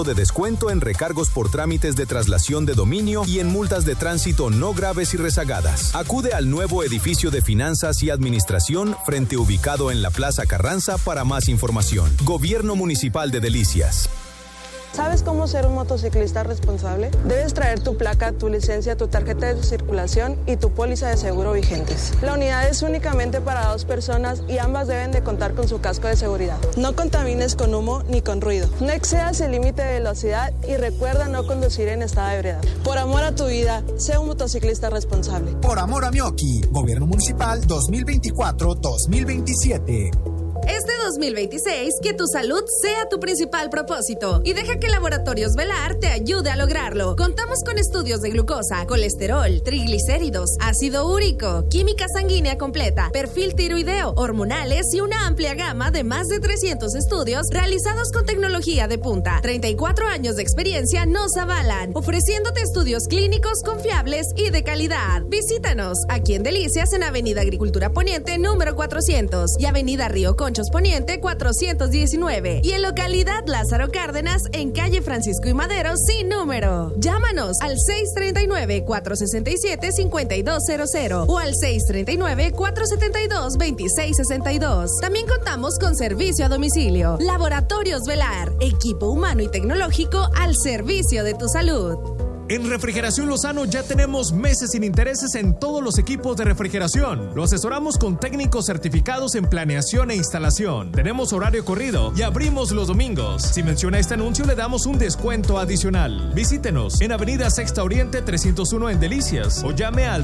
de descuento en recargos por trámites de traslación de dominio y en multas de tránsito no graves y rezagadas. Acude al nuevo edificio de Finanzas y Administración frente ubicado en la Plaza Carranza para más información. Gobierno Municipal de Delicias. ¿Sabes cómo ser un motociclista responsable? Debes traer tu placa, tu licencia, tu tarjeta de circulación y tu póliza de seguro vigentes. La unidad es únicamente para 2 personas y ambas deben de contar con su casco de seguridad. No contamines con humo ni con ruido. No excedas el límite de velocidad y recuerda no conducir en estado de ebriedad. Por amor a tu vida, sé un motociclista responsable. Por amor a Mioki, Gobierno Municipal 2024-2027. Este 2026, que tu salud sea tu principal propósito y deja que Laboratorios Velar te ayude a lograrlo. Contamos con estudios de glucosa, colesterol, triglicéridos, ácido úrico, química sanguínea completa, perfil tiroideo, hormonales y una amplia gama de más de 300 estudios realizados con tecnología de punta. 34 años de experiencia nos avalan, ofreciéndote estudios clínicos confiables y de calidad. Visítanos aquí en Delicias en Avenida Agricultura Poniente número 400 y Avenida Río Conchos Poniente 419 y en localidad Lázaro Cárdenas en calle Francisco y Madero sin número. Llámanos al 639-467-5200 o al 639-472-2662. También contamos con servicio a domicilio. Laboratorios Velar, equipo humano y tecnológico al servicio de tu salud. En Refrigeración Lozano ya tenemos meses sin intereses en todos los equipos de refrigeración. Lo asesoramos con técnicos certificados en planeación e instalación. Tenemos horario corrido y abrimos los domingos. Si menciona este anuncio le damos un descuento adicional. Visítenos en Avenida Sexta Oriente 301 en Delicias o llame al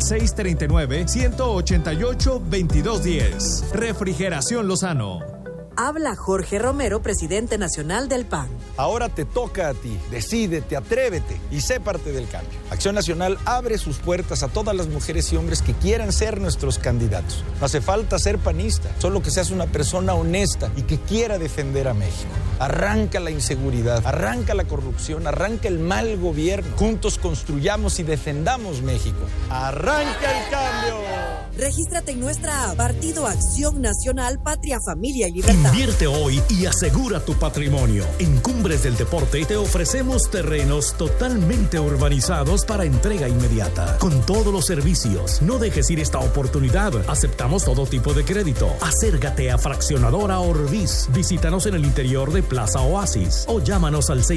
639-188-2210. Refrigeración Lozano. Habla Jorge Romero, presidente nacional del PAN. Ahora te toca a ti. Decídete, atrévete y sé parte del cambio. Acción Nacional abre sus puertas a todas las mujeres y hombres que quieran ser nuestros candidatos. No hace falta ser panista, solo que seas una persona honesta y que quiera defender a México. Arranca la inseguridad, arranca la corrupción, arranca el mal gobierno. Juntos construyamos y defendamos México. ¡Arranca el cambio! Regístrate en nuestra app Partido Acción Nacional, Patria, Familia y Libertad. Invierte hoy y asegura tu patrimonio. En Cumbres del Deporte te ofrecemos terrenos totalmente urbanizados para entrega inmediata, con todos los servicios. No dejes ir esta oportunidad. Aceptamos todo tipo de crédito. Acércate a Fraccionadora Orbis. Visítanos en el interior de Plaza Oasis o llámanos al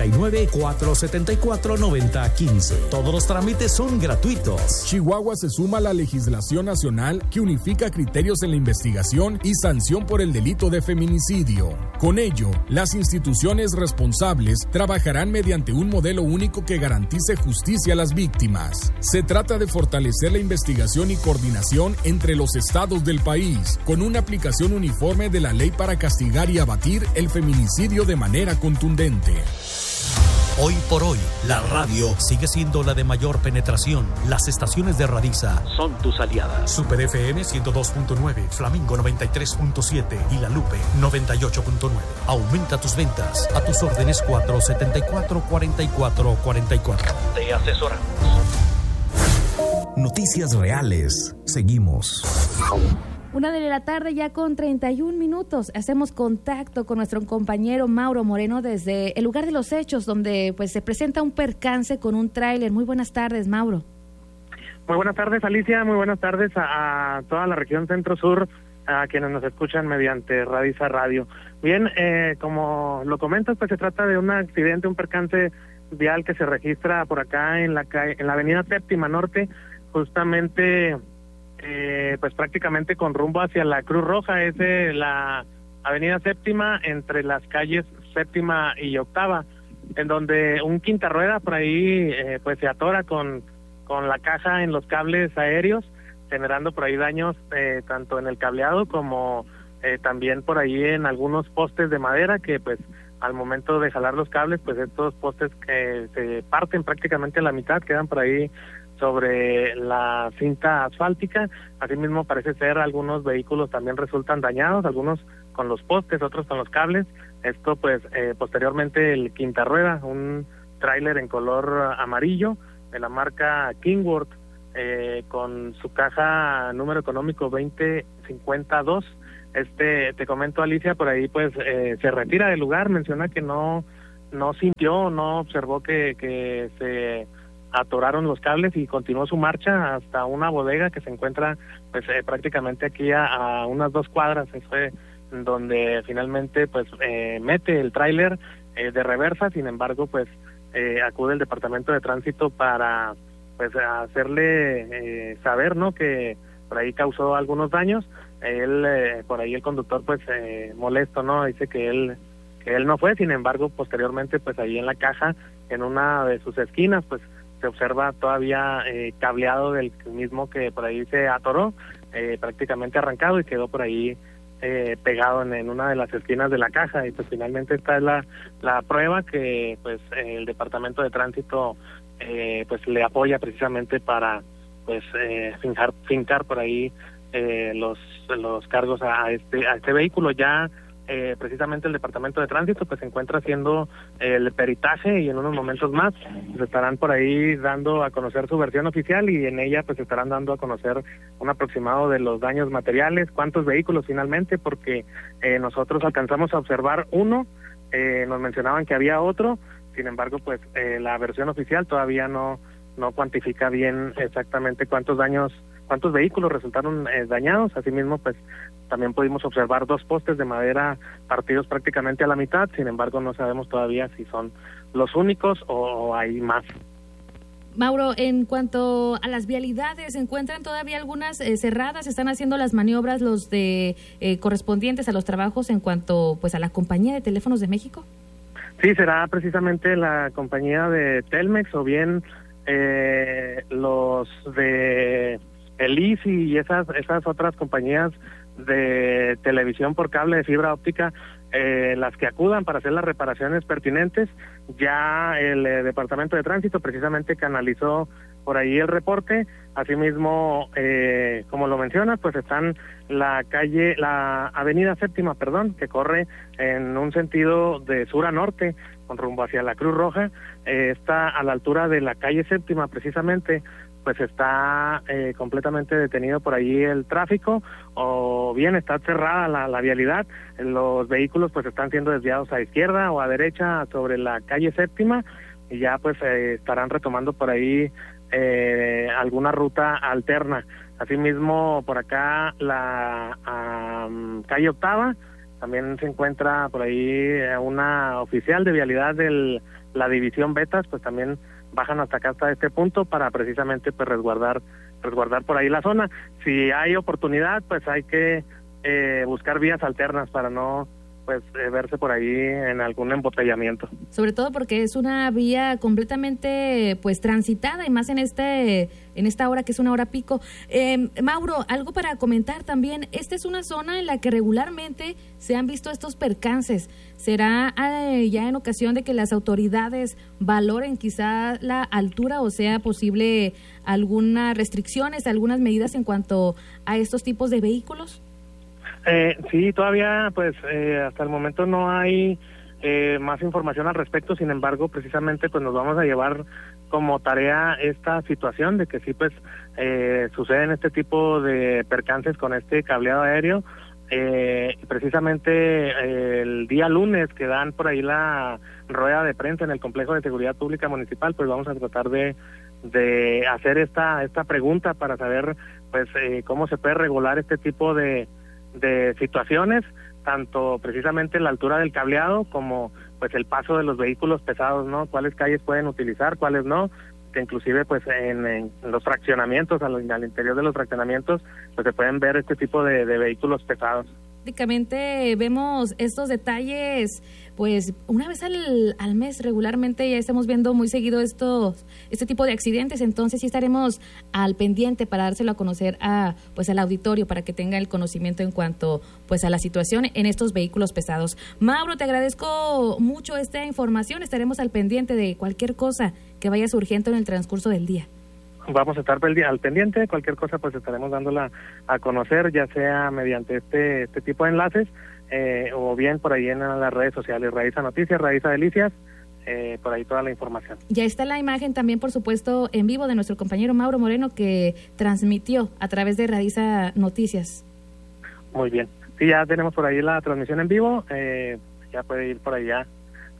639-474-9015. Todos los trámites son gratuitos. Chihuahua se suma a la legislación nacional que unifica criterios en la investigación y sanción por el delito de feminicidio. Con ello, las instituciones responsables trabajarán mediante un modelo único que garantice justicia a las víctimas. Se trata de fortalecer la investigación y coordinación entre los estados del país, con una aplicación uniforme de la ley para castigar y abatir el feminicidio de manera contundente. Hoy por hoy, la radio sigue siendo la de mayor penetración. Las estaciones de Radiza son tus aliadas. Super FM 102.9, Flamingo 93.7 y La Lupe 98.9. Aumenta tus ventas. A tus órdenes 474-4444. Te asesoramos. Noticias reales. Seguimos. 1:00 p.m. ya con 31 minutos. Hacemos contacto con nuestro compañero Mauro Moreno desde el lugar de los hechos, donde pues se presenta un percance con un tráiler. Muy buenas tardes, Mauro. Muy buenas tardes, Alicia. Muy buenas tardes a toda la región centro-sur, a quienes nos escuchan mediante Radiza Radio. Bien, como lo comentas, pues se trata de un accidente, un percance vial que se registra por acá en la avenida Séptima Norte, justamente pues prácticamente con rumbo hacia la Cruz Roja. Es la avenida Séptima entre las calles Séptima y Octava, en donde un quinta rueda por ahí pues se atora con la caja en los cables aéreos, generando por ahí daños tanto en el cableado como también por ahí en algunos postes de madera que pues al momento de jalar los cables, pues estos postes que se parten prácticamente a la mitad, quedan por ahí sobre la cinta asfáltica. Asimismo parece ser algunos vehículos también resultan dañados, algunos con los postes, otros con los cables. Esto pues posteriormente el quinta rueda, un tráiler en color amarillo de la marca Kingworth, con su caja número económico 2052. Te comento, Alicia, por ahí pues se retira del lugar, menciona que no no sintió, no observó que se atoraron los cables y continuó su marcha hasta una bodega que se encuentra pues prácticamente aquí a unas 2 cuadras. Eso fue donde finalmente pues mete el tráiler de reversa. Sin embargo, pues acude el Departamento de Tránsito para pues hacerle saber, ¿no?, que por ahí causó algunos daños. Él por ahí el conductor pues molesto, ¿no?, dice que él no fue. Sin embargo, posteriormente pues ahí en la caja, en una de sus esquinas, pues se observa todavía cableado del mismo que por ahí se atoró, prácticamente arrancado, y quedó por ahí pegado en una de las esquinas de la caja. Y pues finalmente esta es la prueba que pues el Departamento de Tránsito pues le apoya precisamente para pues fincar por ahí los cargos a este vehículo. Ya precisamente el Departamento de Tránsito pues se encuentra haciendo el peritaje, y en unos momentos más se estarán por ahí dando a conocer su versión oficial, y en ella pues estarán dando a conocer un aproximado de los daños materiales, cuántos vehículos finalmente, porque nosotros alcanzamos a observar uno, nos mencionaban que había otro. Sin embargo, pues la versión oficial todavía no cuantifica bien exactamente cuántos vehículos resultaron dañados. Asimismo, pues también pudimos observar 2 postes de madera partidos prácticamente a la mitad. Sin embargo, no sabemos todavía si son los únicos o hay más. Mauro, en cuanto a las vialidades, ¿se encuentran todavía algunas cerradas? ¿Están haciendo las maniobras los de correspondientes a los trabajos en cuanto pues a la compañía de teléfonos de México? Sí, será precisamente la compañía de Telmex, o bien los de el ICI y esas otras compañías de televisión por cable de fibra óptica, las que acudan para hacer las reparaciones pertinentes. Ya el Departamento de Tránsito precisamente canalizó por ahí el reporte. Asimismo, como lo mencionas, pues están la avenida Séptima, que corre en un sentido de sur a norte, con rumbo hacia la Cruz Roja. Está a la altura de la calle Séptima, precisamente, pues está completamente detenido por ahí el tráfico, o bien está cerrada la vialidad. Los vehículos pues están siendo desviados a izquierda o a derecha sobre la calle Séptima, y ya pues estarán retomando por ahí alguna ruta alterna. Asimismo, por acá la calle Octava, también se encuentra por ahí una oficial de vialidad de la división Betas, pues también bajan hasta acá, hasta este punto, para precisamente pues resguardar por ahí la zona. Si hay oportunidad, pues hay que buscar vías alternas para no pues verse por ahí en algún embotellamiento. Sobre todo porque es una vía completamente pues transitada, y más en esta hora que es una hora pico. Mauro, algo para comentar también. Esta es una zona en la que regularmente se han visto estos percances. ¿Será ya en ocasión de que las autoridades valoren quizá la altura, o sea posible algunas restricciones, algunas medidas en cuanto a estos tipos de vehículos? Sí, todavía pues hasta el momento no hay más información al respecto. Sin embargo, precisamente pues nos vamos a llevar como tarea esta situación de que sí pues suceden este tipo de percances con este cableado aéreo. Precisamente el día lunes que dan por ahí la rueda de prensa en el Complejo de Seguridad Pública Municipal, pues vamos a tratar de hacer esta pregunta para saber pues cómo se puede regular este tipo de situaciones, tanto precisamente la altura del cableado como pues el paso de los vehículos pesados, ¿no? Cuáles calles pueden utilizar, cuáles no, que inclusive pues en los fraccionamientos, al interior de los fraccionamientos, pues se pueden ver este tipo de vehículos pesados. Prácticamente vemos estos detalles pues una vez al mes regularmente. Ya estamos viendo muy seguido este tipo de accidentes, entonces sí estaremos al pendiente para dárselo a conocer al auditorio, para que tenga el conocimiento en cuanto pues a la situación en estos vehículos pesados. Mauro, te agradezco mucho esta información. Estaremos al pendiente de cualquier cosa que vaya surgiendo en el transcurso del día. Vamos a estar al pendiente. Cualquier cosa pues estaremos dándola a conocer, ya sea mediante este tipo de enlaces, o bien por ahí en las redes sociales, Radiza Noticias, Radiza Delicias, por ahí toda la información. Ya está la imagen también, por supuesto, en vivo de nuestro compañero Mauro Moreno, que transmitió a través de Radiza Noticias. Muy bien. Sí, ya tenemos por ahí la transmisión en vivo, ya puede ir por allá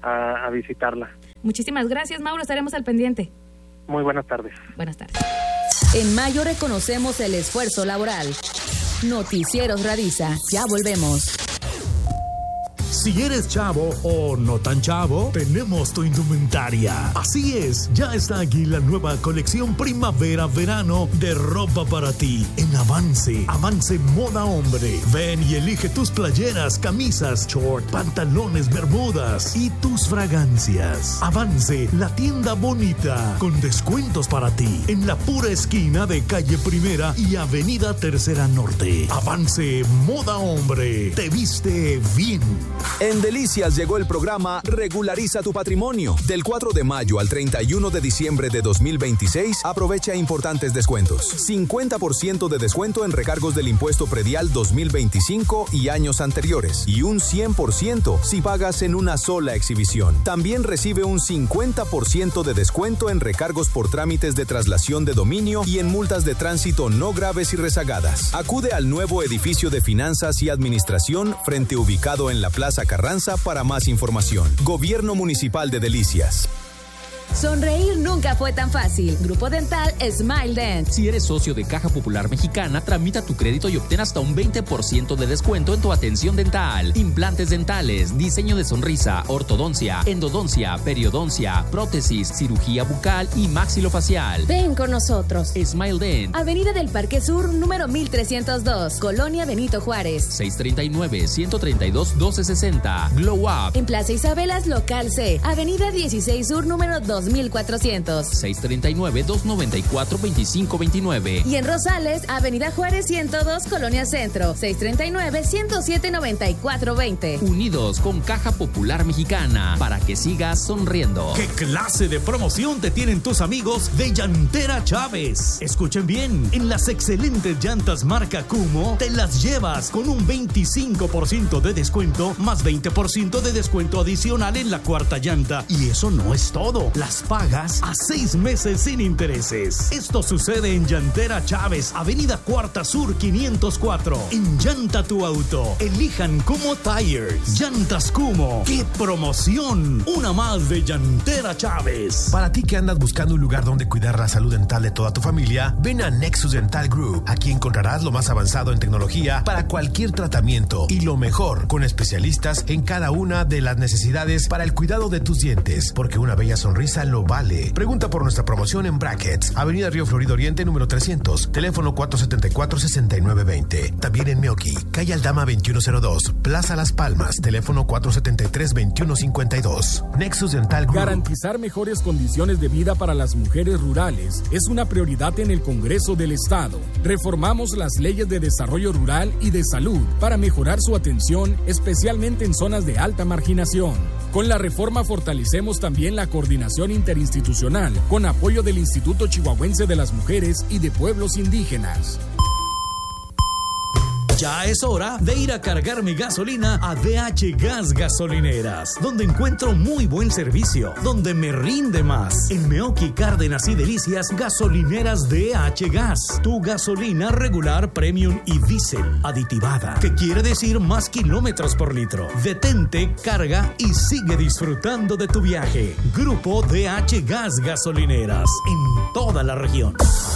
a visitarla. Muchísimas gracias, Mauro, estaremos al pendiente. Muy buenas tardes. Buenas tardes. En mayo reconocemos el esfuerzo laboral. Noticieros Radiza, ya volvemos. Si eres chavo o no tan chavo, tenemos tu indumentaria. Así es, ya está aquí la nueva colección primavera-verano de ropa para ti en Avance. Avance Moda Hombre. Ven y elige tus playeras, camisas, short, pantalones, bermudas y tus fragancias. Avance, la tienda bonita, con descuentos para ti en la pura esquina de Calle Primera y Avenida Tercera Norte. Avance Moda Hombre. Te viste bien. En Delicias llegó el programa Regulariza tu Patrimonio. Del 4 de mayo al 31 de diciembre de 2026, aprovecha importantes descuentos. 50% de descuento en recargos del impuesto predial 2025 y años anteriores. Y un 100% si pagas en una sola exhibición. También recibe un 50% de descuento en recargos por trámites de traslación de dominio y en multas de tránsito no graves y rezagadas. Acude al nuevo edificio de Finanzas y Administración frente ubicado en la Plaza Carranza para más información. Gobierno Municipal de Delicias. Sonreír nunca fue tan fácil. Grupo Dental Smile Dent. Si eres socio de Caja Popular Mexicana, tramita tu crédito y obtén hasta un 20% de descuento en tu atención dental. Implantes dentales, diseño de sonrisa, ortodoncia, endodoncia, periodoncia, prótesis, cirugía bucal y maxilofacial. Ven con nosotros. Smile Dent. Avenida del Parque Sur, número 1302, Colonia Benito Juárez. 639-132-1260. Glow Up. En Plaza Isabelas, local C. Avenida 16 Sur, número 2400. 639-294-2529. Y en Rosales, Avenida Juárez 102, Colonia Centro. 639-107-9420. Unidos con Caja Popular Mexicana, para que sigas sonriendo. ¿Qué clase de promoción te tienen tus amigos de Llantera Chávez? Escuchen bien, en las excelentes llantas marca Kumo, te las llevas con un 25% de descuento, más 20% de descuento adicional en la cuarta llanta. Y eso no es todo. Las pagas a 6 meses sin intereses. Esto sucede en Llantera Chávez, Avenida Cuarta Sur 504. En Llanta tu auto. Elijan Kumo Tires. Llantas Kumo. ¡Qué promoción! Una más de Llantera Chávez. Para ti que andas buscando un lugar donde cuidar la salud dental de toda tu familia, ven a Nexus Dental Group. Aquí encontrarás lo más avanzado en tecnología para cualquier tratamiento y lo mejor, con especialistas en cada una de las necesidades para el cuidado de tus dientes, porque una bella sonrisa lo vale. Pregunta por nuestra promoción en Brackets, Avenida Río Florido Oriente, número 300, teléfono 474-6920. También en Meoqui, calle Aldama 2102, Plaza Las Palmas, teléfono 473-2152. Nexus Dental Group. Garantizar mejores condiciones de vida para las mujeres rurales es una prioridad en el Congreso del Estado. Reformamos las leyes de desarrollo rural y de salud para mejorar su atención, especialmente en zonas de alta marginación. Con la reforma fortalecemos también la coordinación interinstitucional con apoyo del Instituto Chihuahuense de las Mujeres y de Pueblos Indígenas. Ya es hora de ir a cargar mi gasolina a DH Gas Gasolineras, donde encuentro muy buen servicio, donde me rinde más. En Meoqui, Cárdenas y Delicias, gasolineras DH Gas. Tu gasolina regular, premium y diésel aditivada, que quiere decir más kilómetros por litro. Detente, carga y sigue disfrutando de tu viaje. Grupo DH Gas Gasolineras, en toda la región.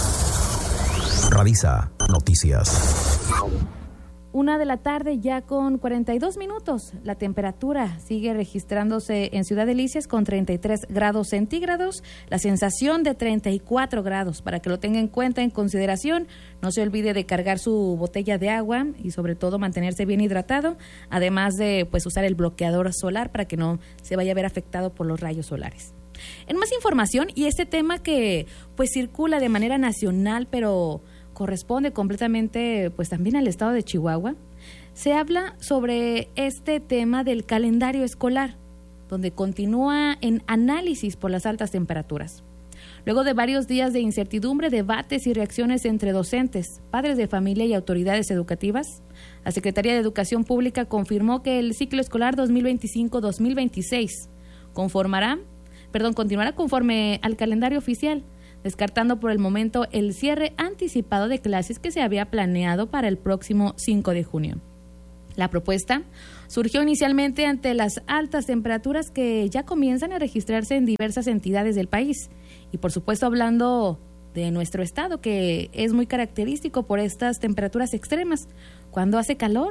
Radiza Noticias. 1 de la tarde ya con 42 minutos. La temperatura sigue registrándose en Ciudad Delicias con 33 grados centígrados, la sensación de 34 grados, para que lo tenga en cuenta, en consideración. No se olvide de cargar su botella de agua y sobre todo mantenerse bien hidratado, además de usar el bloqueador solar para que no se vaya a ver afectado por los rayos solares. En más información, y este tema que circula de manera nacional, pero corresponde completamente también al estado de Chihuahua, se habla sobre este tema del calendario escolar, donde continúa en análisis por las altas temperaturas. Luego de varios días de incertidumbre, debates y reacciones entre docentes, padres de familia y autoridades educativas, la Secretaría de Educación Pública confirmó que el ciclo escolar 2025-2026 continuará conforme al calendario oficial, descartando por el momento el cierre anticipado de clases que se había planeado para el próximo 5 de junio. La propuesta surgió inicialmente ante las altas temperaturas que ya comienzan a registrarse en diversas entidades del país y por supuesto hablando de nuestro estado, que es muy característico por estas temperaturas extremas. Cuando hace calor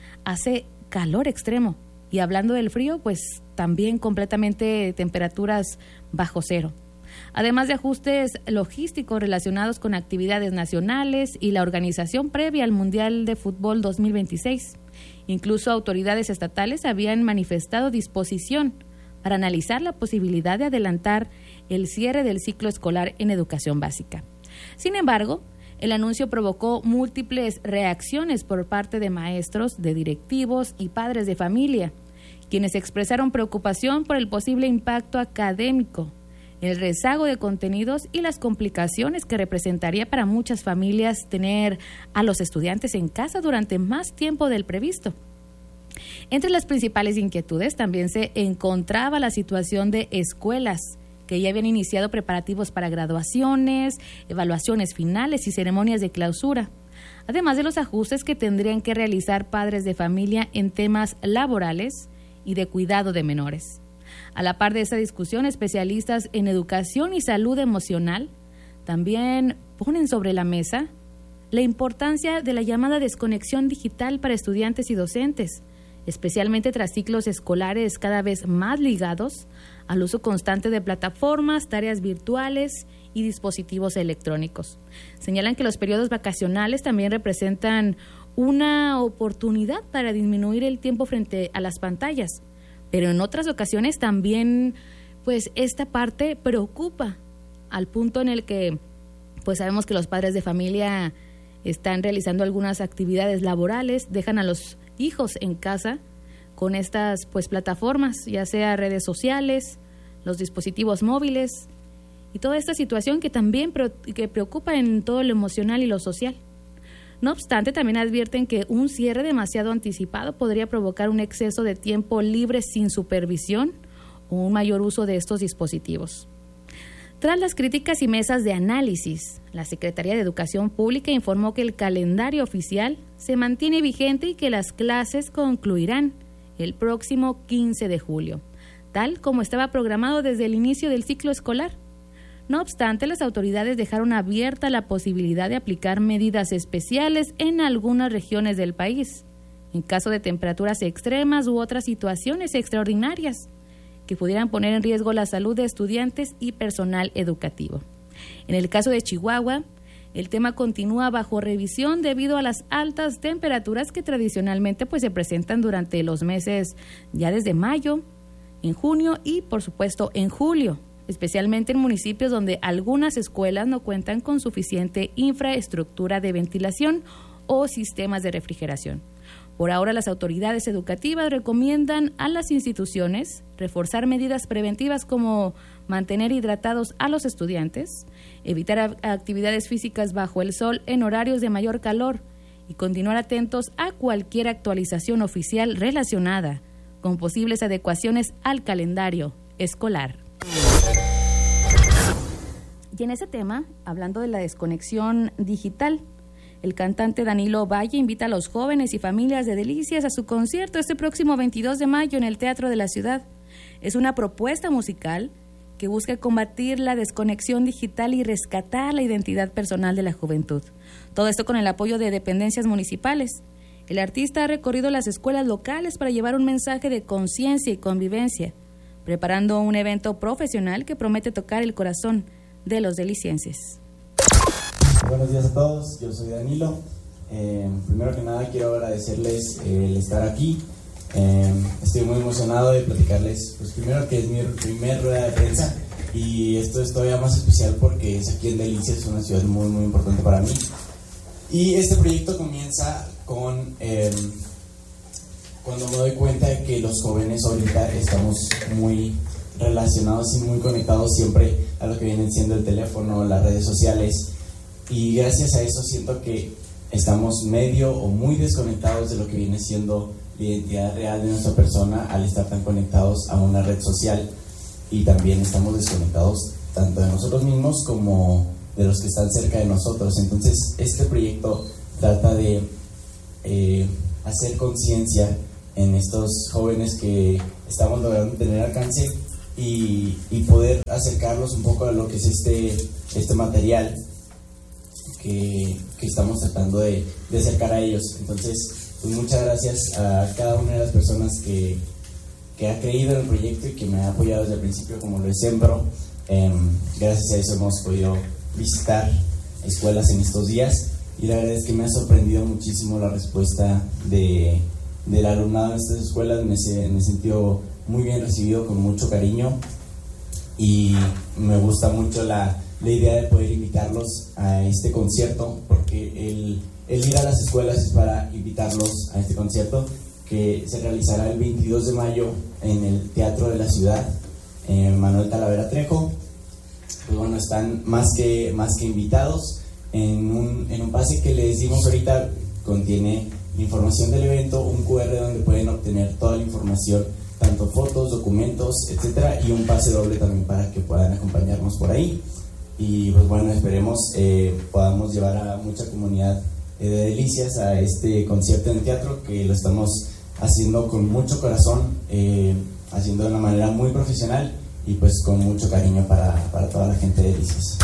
extremo, y hablando del frío, pues también completamente temperaturas bajo cero. Además de ajustes logísticos relacionados con actividades nacionales y la organización previa al Mundial de Fútbol 2026. Incluso autoridades estatales habían manifestado disposición para analizar la posibilidad de adelantar el cierre del ciclo escolar en educación básica. Sin embargo, el anuncio provocó múltiples reacciones por parte de maestros, de directivos y padres de familia, quienes expresaron preocupación por el posible impacto académico, el rezago de contenidos y las complicaciones que representaría para muchas familias tener a los estudiantes en casa durante más tiempo del previsto. Entre las principales inquietudes también se encontraba la situación de escuelas que ya habían iniciado preparativos para graduaciones, evaluaciones finales y ceremonias de clausura, además de los ajustes que tendrían que realizar padres de familia en temas laborales y de cuidado de menores. A la par de esa discusión, especialistas en educación y salud emocional también ponen sobre la mesa la importancia de la llamada desconexión digital para estudiantes y docentes, especialmente tras ciclos escolares cada vez más ligados al uso constante de plataformas, tareas virtuales y dispositivos electrónicos. Señalan que los periodos vacacionales también representan una oportunidad para disminuir el tiempo frente a las pantallas, pero en otras ocasiones también pues esta parte preocupa al punto en el que pues sabemos que los padres de familia están realizando algunas actividades laborales, dejan a los hijos en casa con estas pues plataformas, ya sea redes sociales, los dispositivos móviles y toda esta situación que también que preocupa en todo lo emocional y lo social. No obstante, también advierten que un cierre demasiado anticipado podría provocar un exceso de tiempo libre sin supervisión o un mayor uso de estos dispositivos. Tras las críticas y mesas de análisis, la Secretaría de Educación Pública informó que el calendario oficial se mantiene vigente y que las clases concluirán el próximo 15 de julio, tal como estaba programado desde el inicio del ciclo escolar. No obstante, las autoridades dejaron abierta la posibilidad de aplicar medidas especiales en algunas regiones del país, en caso de temperaturas extremas u otras situaciones extraordinarias que pudieran poner en riesgo la salud de estudiantes y personal educativo. En el caso de Chihuahua, el tema continúa bajo revisión debido a las altas temperaturas que tradicionalmente pues se presentan durante los meses ya desde mayo, en junio y por supuesto en julio, especialmente en municipios donde algunas escuelas no cuentan con suficiente infraestructura de ventilación o sistemas de refrigeración. Por ahora, las autoridades educativas recomiendan a las instituciones reforzar medidas preventivas como mantener hidratados a los estudiantes, evitar actividades físicas bajo el sol en horarios de mayor calor y continuar atentos a cualquier actualización oficial relacionada con posibles adecuaciones al calendario escolar. Y en ese tema, hablando de la desconexión digital, el cantante Danilo Valle invita a los jóvenes y familias de Delicias a su concierto este próximo 22 de mayo en el Teatro de la Ciudad. Es una propuesta musical que busca combatir la desconexión digital y rescatar la identidad personal de la juventud. Todo esto con el apoyo de dependencias municipales. El artista ha recorrido las escuelas locales para llevar un mensaje de conciencia y convivencia, preparando un evento profesional que promete tocar el corazón de los delicienses. Buenos días a todos, yo soy Danilo. Primero que nada quiero agradecerles el estar aquí. Estoy muy emocionado de platicarles, pues primero que es mi primer rueda de prensa y esto es todavía más especial porque es aquí en Delicias, es una ciudad muy muy importante para mí. Y este proyecto comienza con cuando me doy cuenta de que los jóvenes ahorita estamos muy relacionados y muy conectados siempre a lo que vienen siendo el teléfono, las redes sociales. Y gracias a eso siento que estamos medio o muy desconectados de lo que viene siendo la identidad real de nuestra persona al estar tan conectados a una red social, y también estamos desconectados tanto de nosotros mismos como de los que están cerca de nosotros. Entonces este proyecto trata de hacer conciencia en estos jóvenes que estamos logrando tener alcance y poder acercarlos un poco a lo que es este material que estamos tratando de acercar a ellos. Entonces, pues muchas gracias a cada una de las personas que ha creído en el proyecto y que me ha apoyado desde el principio, como lo es Sempro. Gracias a eso hemos podido visitar escuelas en estos días y la verdad es que me ha sorprendido muchísimo la respuesta del alumnado en estas escuelas. Me he sentido muy bien recibido, con mucho cariño, y me gusta mucho la idea de poder invitarlos a este concierto, porque el ir a las escuelas es para invitarlos a este concierto que se realizará el 22 de mayo en el Teatro de la Ciudad, Manuel Talavera Trejo. Pues bueno, están más que invitados. En un pase que les dimos ahorita contiene información del evento, un QR donde pueden obtener toda la información, tanto fotos, documentos, etcétera, y un pase doble también para que puedan acompañarnos por ahí. Y pues bueno, esperemos podamos llevar a mucha comunidad de Delicias a este concierto en el teatro, que lo estamos haciendo con mucho corazón, haciendo de una manera muy profesional y pues con mucho cariño para toda la gente de Delicias.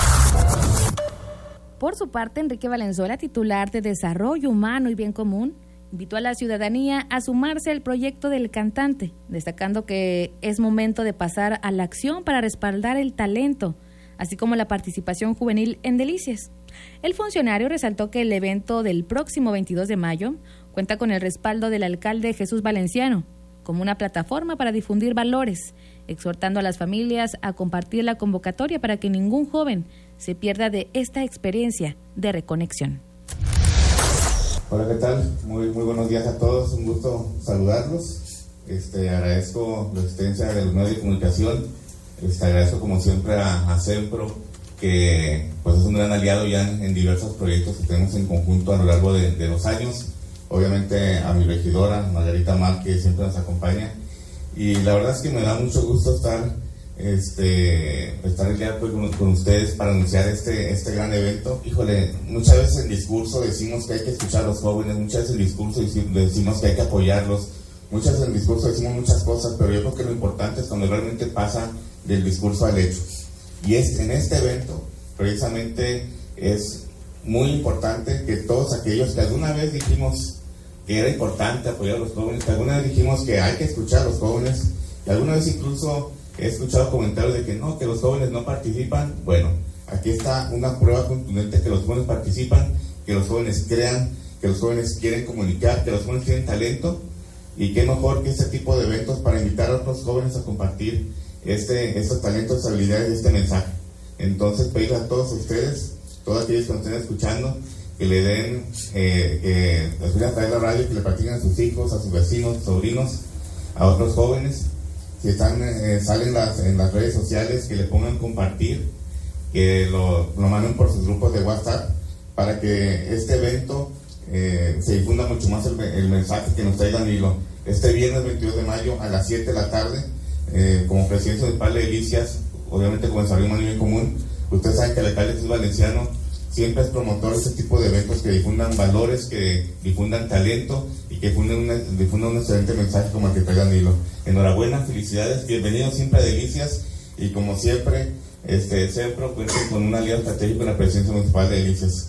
Por su parte, Enrique Valenzuela, titular de Desarrollo Humano y Bien Común, invitó a la ciudadanía a sumarse al proyecto del cantante, destacando que es momento de pasar a la acción para respaldar el talento, así como la participación juvenil en Delicias. El funcionario resaltó que el evento del próximo 22 de mayo cuenta con el respaldo del alcalde Jesús Valenciano como una plataforma para difundir valores, exhortando a las familias a compartir la convocatoria para que ningún joven se pierda de esta experiencia de reconexión. Hola, ¿qué tal? Muy buenos días a todos, un gusto saludarlos. Agradezco la asistencia de los medios de comunicación. Agradezco como siempre a Sempro, que pues es un gran aliado ya en diversos proyectos que tenemos en conjunto a lo largo de los años. Obviamente a mi regidora, Margarita Mal, que siempre nos acompaña. Y la verdad es que me da mucho gusto estar el día pues, con ustedes para anunciar este gran evento. Híjole, muchas veces en discurso decimos que hay que escuchar a los jóvenes, muchas veces en discurso decimos que hay que apoyarlos, muchas veces en discurso decimos muchas cosas, pero yo creo que lo importante es cuando realmente pasa del discurso al hecho. Y en este evento, precisamente, es muy importante que todos aquellos que alguna vez dijimos que era importante apoyar a los jóvenes, que alguna vez dijimos que hay que escuchar a los jóvenes, que alguna vez incluso he escuchado comentarios de que no, que los jóvenes no participan. Bueno, aquí está una prueba contundente que los jóvenes participan, que los jóvenes crean, que los jóvenes quieren comunicar, que los jóvenes tienen talento, y qué mejor que este tipo de eventos para invitar a otros jóvenes a compartir estos talentos, estas habilidades y este mensaje. Entonces, pedirle a todos ustedes, todos aquellos que nos estén escuchando, que le den, que les vayan a traer la radio, que le platiquen a sus hijos, a sus vecinos, sobrinos, a otros jóvenes. Si salen en las redes sociales, que le pongan compartir, que lo manden por sus grupos de WhatsApp, para que este evento se difunda mucho más el mensaje que nos traigan hilo. Este viernes 22 de mayo a las 7 de la tarde, como presidente municipal de Delicias, obviamente como Desarrollo Humano y Bien Común, ustedes saben que el alcalde Jesús Valenciano siempre es promotor de este tipo de eventos que difundan valores, que difundan talento y que difundan un excelente mensaje como el que traigan hilo. Enhorabuena, felicidades, bienvenidos siempre a Delicias, y como siempre, Sempro cuenta con un aliado estratégico en la presidencia municipal de Delicias.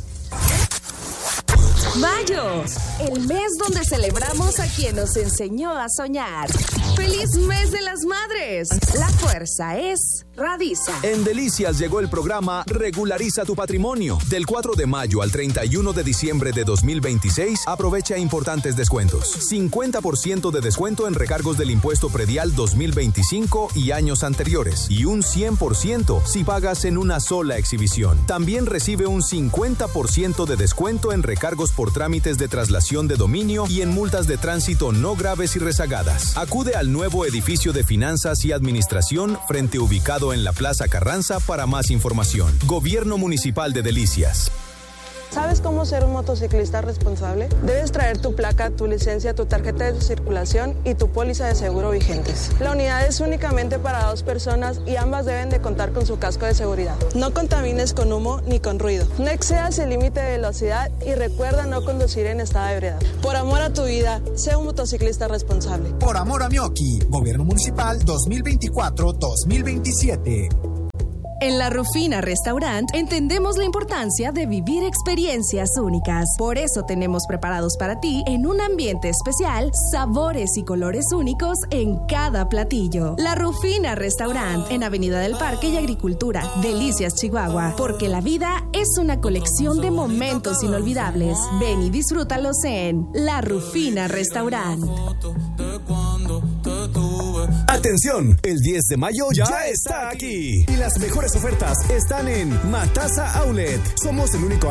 Mayo, el mes donde celebramos a quien nos enseñó a soñar. ¡Feliz mes de las madres! La fuerza es Radisa. En Delicias llegó el programa Regulariza tu Patrimonio. Del 4 de mayo al 31 de diciembre de 2026, aprovecha importantes descuentos. 50% de descuento en recargos del impuesto predial 2025 y años anteriores. Y un 100% si pagas en una sola exhibición. También recibe un 50% de descuento en recargos por trámites de traslación de dominio y en multas de tránsito no graves y rezagadas. Acude al nuevo edificio de Finanzas y Administración frente ubicado en la Plaza Carranza para más información. Gobierno Municipal de Delicias. ¿Sabes cómo ser un motociclista responsable? Debes traer tu placa, tu licencia, tu tarjeta de circulación y tu póliza de seguro vigentes. La unidad es únicamente para 2 personas y ambas deben de contar con su casco de seguridad. No contamines con humo ni con ruido. No excedas el límite de velocidad y recuerda no conducir en estado de ebriedad. Por amor a tu vida, sé un motociclista responsable. Por amor a Mioki, Gobierno Municipal 2024-2027. En La Rufina Restaurant entendemos la importancia de vivir experiencias únicas. Por eso tenemos preparados para ti, en un ambiente especial, sabores y colores únicos en cada platillo. La Rufina Restaurant, en Avenida del Parque y Agricultura, Delicias, Chihuahua. Porque la vida es una colección de momentos inolvidables. Ven y disfrútalos en La Rufina Restaurant. Atención, el 10 de mayo ya está aquí. Y las mejores ofertas están en Matasa Outlet. Somos el único